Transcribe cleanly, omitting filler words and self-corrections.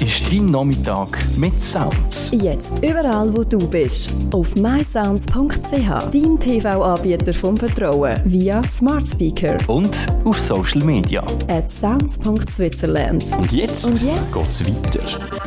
ist dein Nachmittag mit Sounds. Jetzt überall, wo du bist. Auf mysounds.ch, dein TV-Anbieter vom Vertrauen, via Smart Speaker. Und auf Social Media. @sounds.switzerland. Und jetzt geht's weiter.